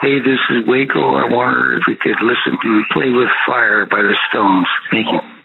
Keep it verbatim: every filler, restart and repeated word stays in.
Hey, this is Waco. I wonder if we could listen to Play with Fire by the Stones. Thank you.